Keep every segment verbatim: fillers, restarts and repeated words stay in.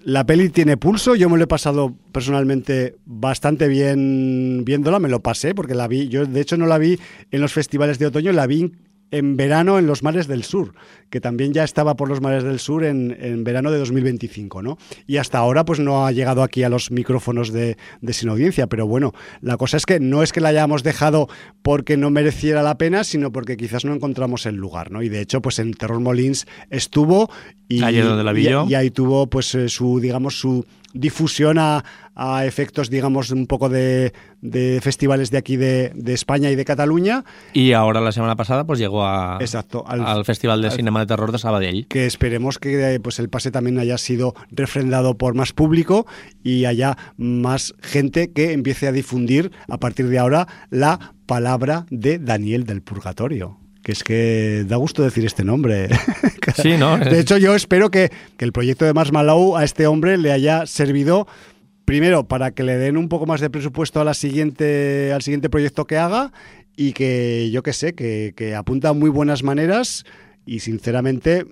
la peli tiene pulso, yo me lo he pasado personalmente bastante bien viéndola, me lo pasé porque la vi, yo de hecho no la vi en los festivales de otoño, la vi en verano en los mares del sur, que también ya estaba por los mares del sur en, en verano de dos mil veinticinco, ¿no? Y hasta ahora pues no ha llegado aquí a los micrófonos de, de Sin Audiencia, pero bueno, la cosa es que no es que la hayamos dejado porque no mereciera la pena, sino porque quizás no encontramos el lugar, ¿no? Y de hecho pues en Terror Molins estuvo y, ahí es donde la vi y, yo. y ahí tuvo pues eh, su, digamos, su difusión a, a efectos, digamos, un poco de, de festivales de aquí de, de España y de Cataluña. Y ahora la semana pasada pues llegó a, Exacto, al, al Festival de al, Cinema de Terror de Sabadell. Que esperemos que pues, el pase también haya sido refrendado por más público y haya más gente que empiece a difundir a partir de ahora la palabra de Daniel del Purgatorio. Que es que da gusto decir este nombre. Sí, ¿no? De hecho, yo espero que, que el proyecto de Marshmallow a este hombre le haya servido, primero, para que le den un poco más de presupuesto a la siguiente, al siguiente proyecto que haga y que, yo qué sé, que, que apunta a muy buenas maneras y, sinceramente,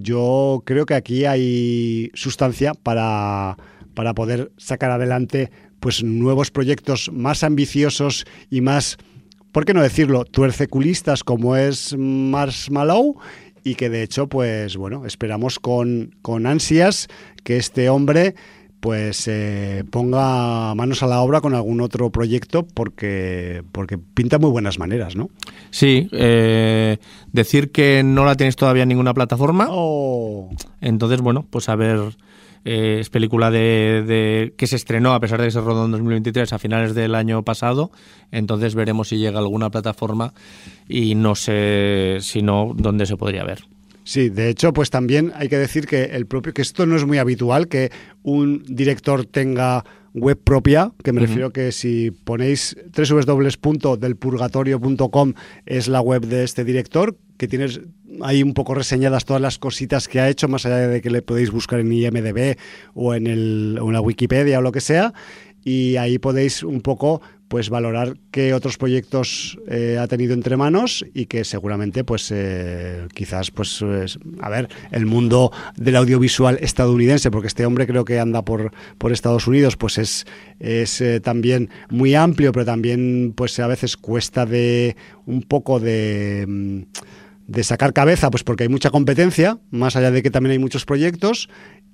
yo creo que aquí hay sustancia para, para poder sacar adelante pues nuevos proyectos más ambiciosos y más, ¿por qué no decirlo?, tuerceculistas como es Marshmallow y que de hecho, pues bueno, esperamos con, con ansias que este hombre pues eh, ponga manos a la obra con algún otro proyecto porque, porque pinta muy buenas maneras, ¿no? Sí, eh, decir que no la tenéis todavía en ninguna plataforma. Oh. Entonces, bueno, pues a ver... Eh, es película de, de que se estrenó a pesar de que se rodó en dos mil veintitrés a finales del año pasado, entonces veremos si llega a alguna plataforma y no sé si no, dónde se podría ver. Sí, de hecho, pues también hay que decir que el propio, que esto no es muy habitual, que un director tenga web propia, que me uh-huh. refiero que si ponéis doble u doble u doble u punto del purgatorio punto com es la web de este director, que tienes ahí un poco reseñadas todas las cositas que ha hecho, más allá de que le podéis buscar en I M D B o en, el, o en la Wikipedia o lo que sea, y ahí podéis un poco pues valorar qué otros proyectos eh, ha tenido entre manos y que seguramente pues eh, quizás pues es, a ver, el mundo del audiovisual estadounidense, porque este hombre creo que anda por, por Estados Unidos, pues es, es eh, también muy amplio, pero también pues a veces cuesta de un poco de... de sacar cabeza, pues porque hay mucha competencia, más allá de que también hay muchos proyectos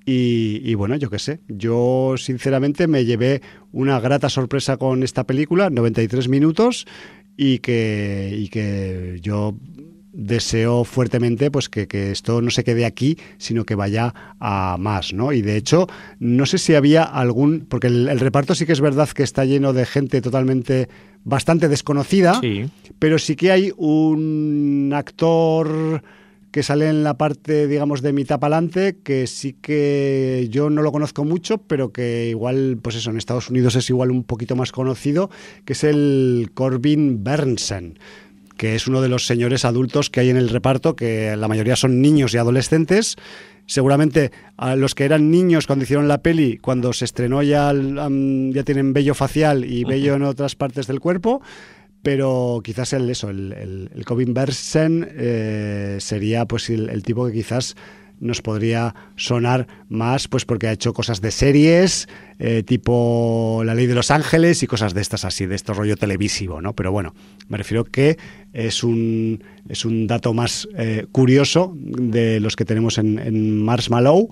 y, y bueno, yo qué sé, yo sinceramente me llevé una grata sorpresa con esta película, noventa y tres minutos, y que, y que yo deseo fuertemente pues que, que esto no se quede aquí, sino que vaya a más, ¿no? Y de hecho, no sé si había algún, porque el, el reparto sí que es verdad que está lleno de gente totalmente bastante desconocida, sí. Pero sí que hay un actor que sale en la parte, digamos, de mitad para adelante, que sí que yo no lo conozco mucho, pero que igual, pues eso, en Estados Unidos es igual un poquito más conocido, que es el Corbin Bernsen, que es uno de los señores adultos que hay en el reparto, que la mayoría son niños y adolescentes. Seguramente a los que eran niños cuando hicieron la peli, cuando se estrenó ya, um, ya tienen vello facial y vello uh-huh. en otras partes del cuerpo, pero quizás el eso, el, el, el Corbin Bernsen eh, sería pues el, el tipo que quizás nos podría sonar más, pues porque ha hecho cosas de series, eh, tipo La Ley de Los Ángeles y cosas de estas así, de este rollo televisivo, ¿no? Pero bueno, me refiero que es un, es un dato más eh, curioso de los que tenemos en, en Marshmallow.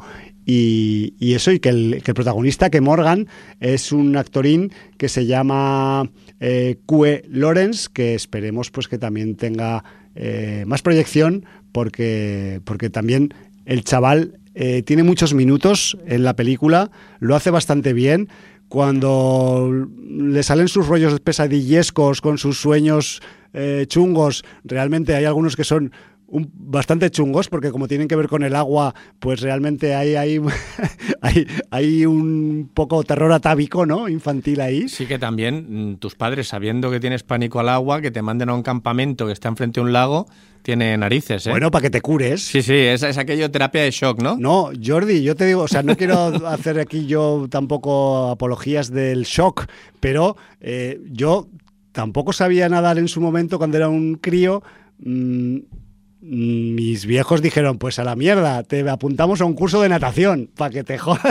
Y, y eso, y que el, que el protagonista, que Morgan, es un actorín que se llama eh, Cue Lawrence, que esperemos pues que también tenga eh, más proyección, porque, porque también el chaval eh, tiene muchos minutos en la película, lo hace bastante bien. Cuando le salen sus rollos pesadillescos con sus sueños eh, chungos, realmente hay algunos que son Un, bastante chungos, porque como tienen que ver con el agua, pues realmente hay, hay, hay, hay un poco terror atávico, ¿no? Infantil ahí. Sí, que también tus padres, sabiendo que tienes pánico al agua, que te manden a un campamento que está enfrente de un lago, tiene narices, ¿eh? Bueno, para que te cures. Sí, sí, es, es aquello terapia de shock, ¿no? No, Jordi, yo te digo, o sea, no quiero hacer aquí yo tampoco apologías del shock, pero eh, yo tampoco sabía nadar en su momento cuando era un crío. Mmm, mis viejos dijeron, pues a la mierda, te apuntamos a un curso de natación para que te jodas.